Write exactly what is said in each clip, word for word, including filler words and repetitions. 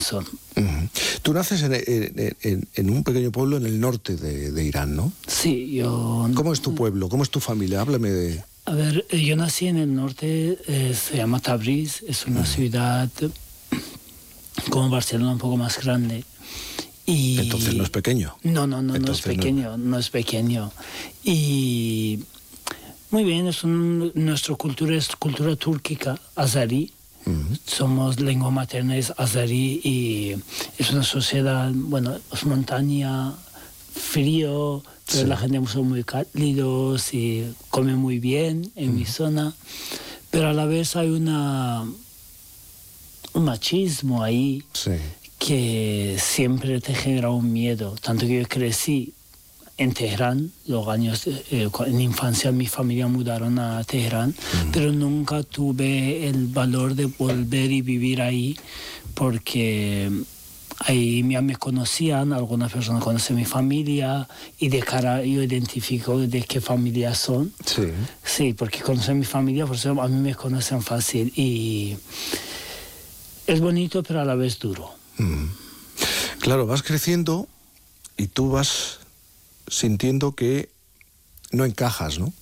son. Uh-huh. Tú naces en, en, en, en un pequeño pueblo en el norte de, de Irán, ¿no? Sí, yo... ¿Cómo es tu pueblo? ¿Cómo es tu familia? Háblame de... A ver, yo nací en el norte, eh, se llama Tabriz, es una uh-huh. ciudad como Barcelona un poco más grande. Y... Entonces no es pequeño. No, no, no, Entonces, no es pequeño, no... no es pequeño. Y muy bien, es un, nuestra cultura es cultura túrquica, azarí. Uh-huh. Somos lengua materna es azarí y es una sociedad, bueno, es montaña, frío, pero sí. La gente son muy cálidos y come muy bien en uh-huh. mi zona, pero a la vez hay una un machismo ahí sí. que siempre te genera un miedo, tanto que yo crecí en Teherán, los años eh, en infancia mi familia mudaron a Teherán, uh-huh. pero nunca tuve el valor de volver y vivir ahí porque ahí ya me conocían, algunas personas conocen mi familia y de cara yo identifico de qué familia son. Sí. Sí, porque conocen mi familia, por eso a mí me conocen fácil y es bonito pero a la vez duro. Uh-huh. Claro, vas creciendo y tú vas sintiendo que no encajas, ¿no?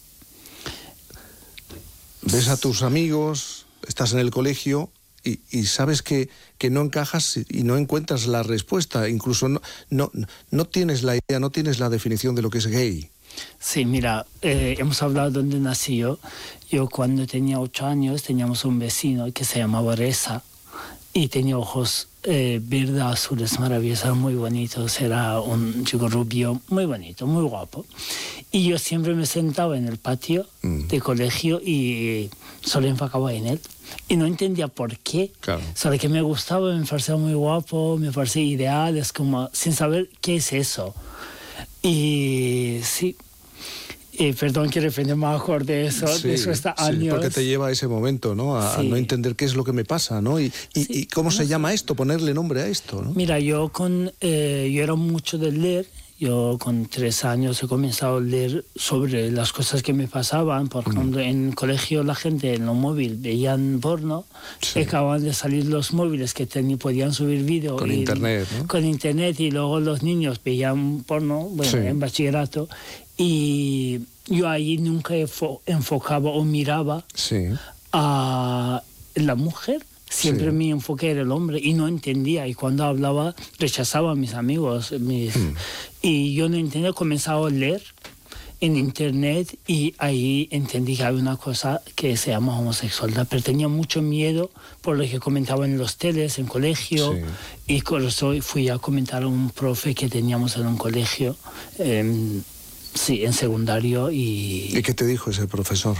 Ves a tus amigos, estás en el colegio y, y sabes que, que no encajas y no encuentras la respuesta, incluso no, no, no tienes la idea, no tienes la definición de lo que es gay. Sí, mira, eh, hemos hablado de dónde nací yo. Yo cuando tenía ocho años teníamos un vecino que se llamaba Reza y tenía ojos eh, verde azules maravillosos, muy bonitos, era un chico rubio muy bonito, muy guapo. Y yo siempre me sentaba en el patio mm. de colegio y solo enfocaba en él. Y no entendía por qué, claro. Solo que me gustaba, me parecía muy guapo, me parecía ideal, es como sin saber qué es eso. Y sí... Eh, perdón que de repente me acordé de eso, sí, de eso hasta sí, años. Porque te lleva a ese momento, ¿no? A, sí. a no entender qué es lo que me pasa, ¿no? Y, y, sí. y cómo se llama esto, ponerle nombre a esto, ¿no? Mira, yo con eh, yo era mucho de leer. Yo con tres años he comenzado a leer sobre las cosas que me pasaban. Por mm. ejemplo, en el colegio la gente en los móviles veían porno. Sí. Acababan de salir los móviles que ten, podían subir vídeo. Con y, internet, ¿no? Con internet y luego los niños veían porno, bueno, sí. en bachillerato. Y yo ahí nunca enfo- enfocaba o miraba sí. a la mujer. Siempre sí. mi enfoque era el hombre y no entendía. Y cuando hablaba, rechazaba a mis amigos. Mis, mm. Y yo no entendía, comenzaba a leer en internet y ahí entendí que había una cosa que se llama homosexualidad. Pero tenía mucho miedo por lo que comentaban en los teles, en colegio. Sí. Y por eso fui a comentar a un profe que teníamos en un colegio. Eh, Sí, en secundario y... ¿Y qué te dijo ese profesor?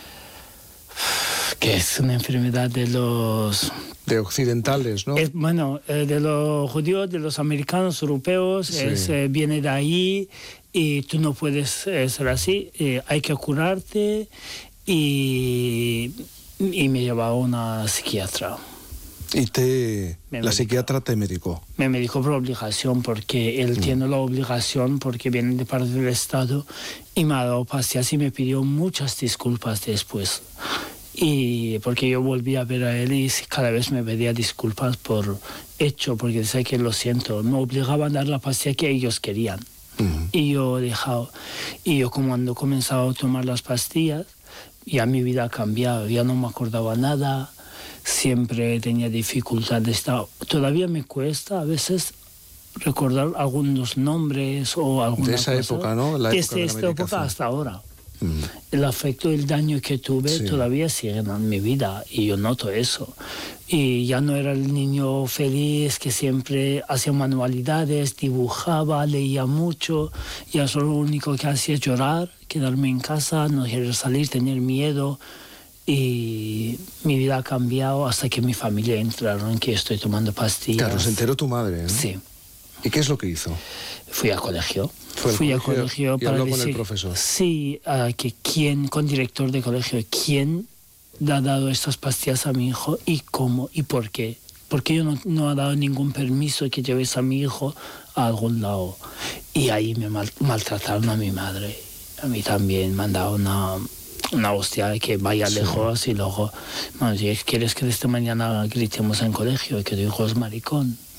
Que es una enfermedad de los... De occidentales, ¿no? Es, bueno, eh, de los judíos, de los americanos, europeos, sí. es, eh, viene de ahí y tú no puedes eh, ser así, eh, hay que curarte y, y me llevaba a una psiquiatra. ¿Y te, la medicó. Psiquiatra te medicó? Me medicó por obligación, porque él mm. tiene la obligación, porque viene de parte del Estado, y me ha dado pastillas y me pidió muchas disculpas después. Y porque yo volví a ver a él y cada vez me pedía disculpas por hecho, porque decía que lo siento, me obligaban a dar la pastilla que ellos querían. Mm. Y yo he dejado. Y yo cuando he comenzado a tomar las pastillas, ya mi vida ha cambiado, ya no me acordaba nada. Siempre tenía dificultad de estar. Todavía me cuesta a veces recordar algunos nombres o alguna de esa cosa. época, ¿no? La Desde época de esta la época hasta ahora. Mm. El afecto y el daño que tuve sí. todavía siguen en mi vida y yo noto eso. Y ya no era el niño feliz que siempre hacía manualidades, dibujaba, leía mucho. Ya solo lo único que hacía es llorar, quedarme en casa, no querer salir, tener miedo. Y mi vida ha cambiado hasta que mi familia entraron, que estoy tomando pastillas. Claro, se enteró tu madre, ¿no? Sí. ¿Y qué es lo que hizo? Fui al colegio. Fue Fui colegio al colegio y para habló decir... con el profesor. Sí, uh, que quién, con director de colegio, quién le ha dado estas pastillas a mi hijo y cómo y por qué. Porque yo no, no ha dado ningún permiso que lleves a mi hijo a algún lado. Y ahí me mal, maltrataron a mi madre. A mí también me han dado una... una hostia que vaya sí. lejos y luego, bueno, si quieres que esta mañana gritemos en colegio y que tu hijo es maricón.